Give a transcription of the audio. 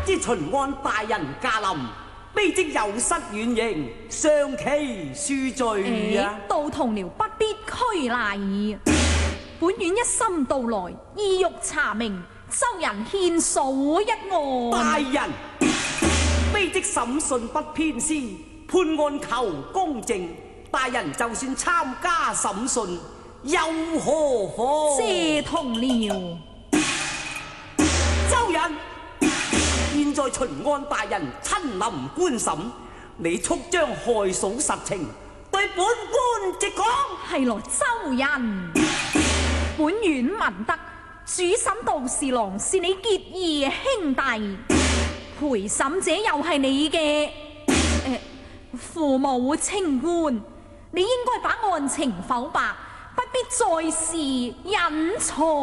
知秦安大人駕臨，卑職有失遠迎，上期恕罪啊！ 到同僚不必拘禮，本院一心到來，意欲查明周人獻訴一案。 大人，卑職審訊不偏私，判案求公正。大人就算參加審訊，又何妨？ 謝同僚。 周人，現在秦安大人親臨官審，你速將害訴實情對本官直講。 係羅周人，本院聞得主審杜侍郎是你結義兄弟，陪審者又係你嘅父母清官，你應該把案情剖白，不必再是隱藏。